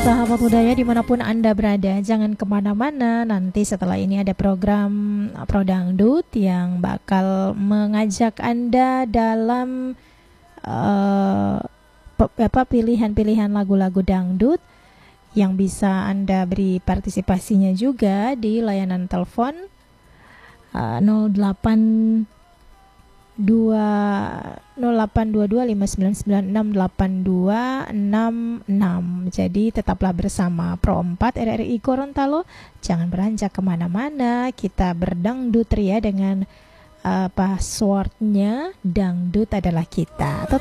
Sahabat budaya dimanapun Anda berada, jangan kemana-mana. Nanti setelah ini ada program Prodangdut yang bakal mengajak Anda dalam pilihan-pilihan lagu-lagu dangdut yang bisa Anda beri partisipasinya juga di layanan telepon 0822-5996-8266. Jadi tetaplah bersama Pro 4 RRI Gorontalo. Jangan beranjak kemana-mana. Kita berdangdut ya dengan passwordnya dangdut adalah kita.